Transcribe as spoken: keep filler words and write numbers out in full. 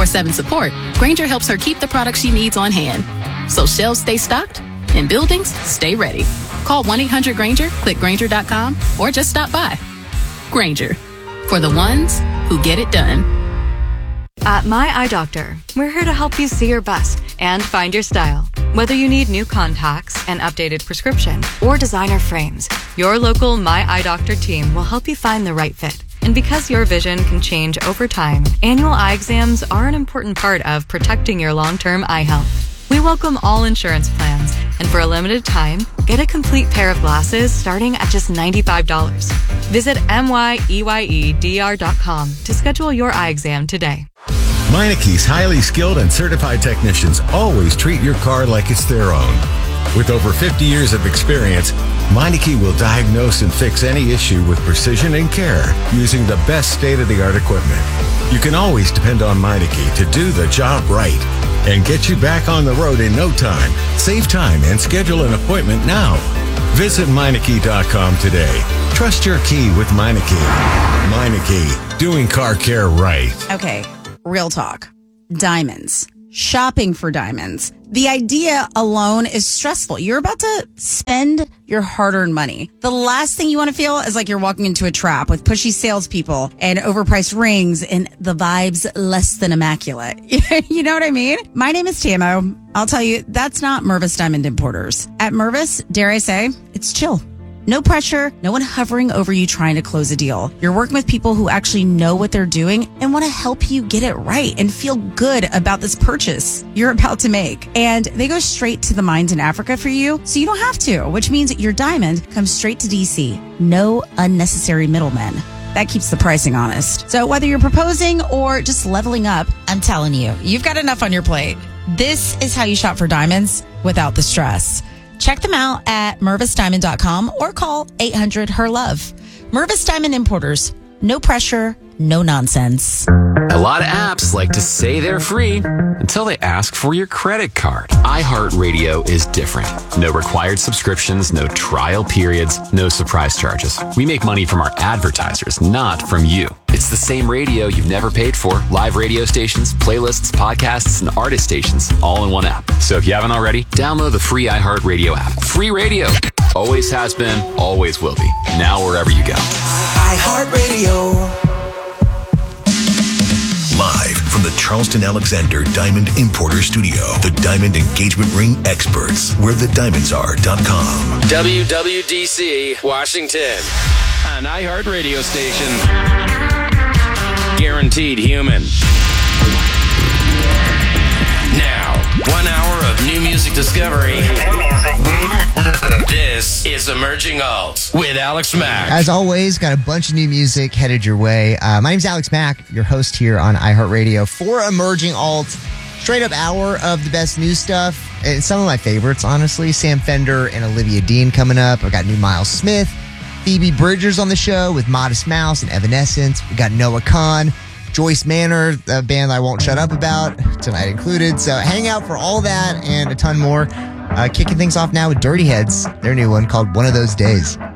seven support, Grainger helps her keep the products she needs on hand. So shelves stay stocked and buildings stay ready. Call one eight hundred Grainger, click Grainger dot com, or just stop by. Grainger, for the ones who get it done. At My Eye Doctor, we're here to help you see your best and find your style. Whether you need new contacts, an updated prescription, or designer frames, your local My Eye Doctor team will help you find the right fit. And because your vision can change over time, annual eye exams are an important part of protecting your long-term eye health. We welcome all insurance plans, and for a limited time, get a complete pair of glasses starting at just ninety-five dollars. Visit M Y E Y E D R dot com to schedule your eye exam today. Meineke's highly skilled and certified technicians always treat your car like it's their own. With over fifty years of experience, Meineke will diagnose and fix any issue with precision and care using the best state-of-the-art equipment. You can always depend on Meineke to do the job right and get you back on the road in no time. Save time and schedule an appointment now. Visit Meineke dot com today. Trust your key with Meineke. Meineke, doing car care right. Okay, real talk. Diamonds. Shopping for diamonds. The idea alone is stressful. You're about to spend your hard-earned money. The last thing you want to feel is like you're walking into a trap with pushy salespeople and overpriced rings and the vibes less than immaculate. You know what I mean? My name is Tamo. I'll tell you, that's not Mervis Diamond Importers. At Mervis, dare I say, it's chill. No pressure, no one hovering over you trying to close a deal. You're working with people who actually know what they're doing and want to help you get it right and feel good about this purchase you're about to make. And they go straight to the mines in Africa for you, so you don't have to, which means your diamond comes straight to D C. No unnecessary middlemen. That keeps the pricing honest. So whether you're proposing or just leveling up, I'm telling you, you've got enough on your plate. This is how you shop for diamonds without the stress. Check them out at Mervis Diamond dot com or call eight hundred her love. Mervis Diamond Importers. No pressure, no nonsense. A lot of apps like to say they're free until they ask for your credit card. iHeartRadio is different. No required subscriptions, no trial periods, no surprise charges. We make money from our advertisers, not from you. It's the same radio you've never paid for. Live radio stations, playlists, podcasts, and artist stations all in one app. So if you haven't already, download the free iHeartRadio app. Free radio. Always has been, always will be. Now wherever you go. iHeartRadio. Live from the Charleston Alexander Diamond Importer Studio, the Diamond Engagement Ring Experts, where the diamonds are dot com. W W D C, Washington. An iHeart radio station. Guaranteed human. Now, one hour of new music discovery. This is Emerging Alt with Alex Mack. As always, got a bunch of new music headed your way. Uh, my name's Alex Mack, your host here on iHeartRadio for Emerging Alt. Straight up hour of the best new stuff. And some of my favorites, honestly. Sam Fender and Olivia Dean coming up. I've got new Miles Smith. Phoebe Bridgers on the show with Modest Mouse and Evanescence. We got Noah Kahan. Joyce Manor, a band I won't shut up about, tonight included. So hang out for all that and a ton more. Uh, kicking things off now with Dirty Heads, their new one called One of Those Days.